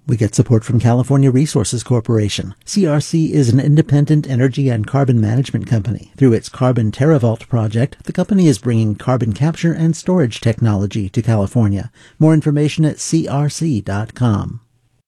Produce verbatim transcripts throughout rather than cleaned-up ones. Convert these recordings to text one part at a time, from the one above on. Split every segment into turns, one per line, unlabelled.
We get support from California Resources Corporation. C R C is an independent energy and carbon management company. Through its Carbon TerraVault project, the company is bringing carbon capture and storage technology to California. More information at c r c dot com.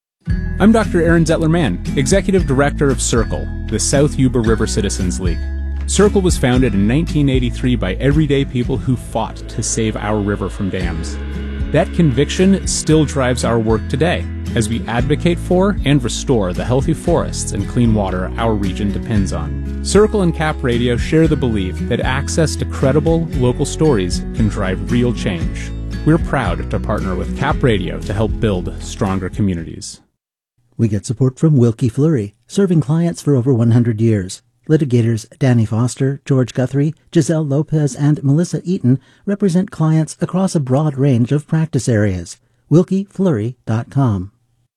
I'm Doctor Aaron Zettler-Mann, Executive Director of CIRCLE, the South Yuba River Citizens League. CIRCLE was founded in nineteen eighty-three by everyday people who fought to save our river from dams. That conviction still drives our work today, as we advocate for and restore the healthy forests and clean water our region depends on. CIRCLE and Cap Radio share the belief that access to credible local stories can drive real change. We're proud to partner with Cap Radio to help build stronger communities.
We get support from Wilkie Fleury, serving clients for over one hundred years. Litigators Danny Foster, George Guthrie, Giselle Lopez, and Melissa Eaton represent clients across a broad range of practice areas. wilkie fleury dot com.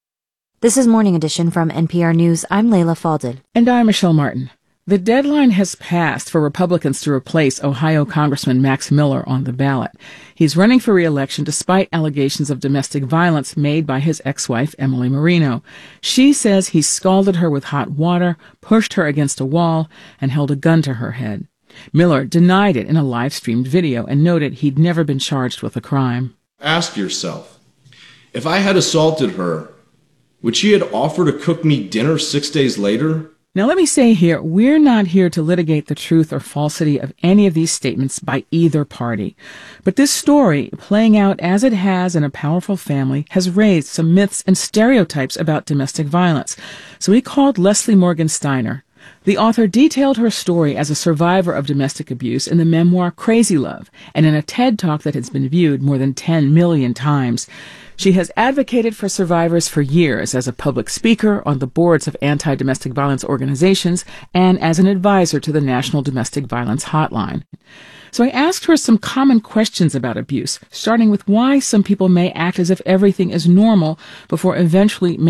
This is Morning Edition from N P R News. I'm Layla Falded.
And I'm Michelle Martin. The deadline has passed for Republicans to replace Ohio Congressman Max Miller on the ballot. He's running for re-election despite allegations of domestic violence made by his ex-wife, Emily Marino. She says he scalded her with hot water, pushed her against a wall, and held a gun to her head. Miller denied it in a live-streamed video and noted he'd never been charged with a crime.
Ask yourself, if I had assaulted her, would she have offered to cook me dinner six days later?
Now, let me say here, we're not here to litigate the truth or falsity of any of these statements by either party. But this story, playing out as it has in a powerful family, has raised some myths and stereotypes about domestic violence. So we called Leslie Morgan Steiner. The author detailed her story as a survivor of domestic abuse in the memoir Crazy Love and in a TED Talk that has been viewed more than ten million times. She has advocated for survivors for years as a public speaker on the boards of anti-domestic violence organizations and as an advisor to the National Domestic Violence Hotline. So I asked her some common questions about abuse, starting with why some people may act as if everything is normal before eventually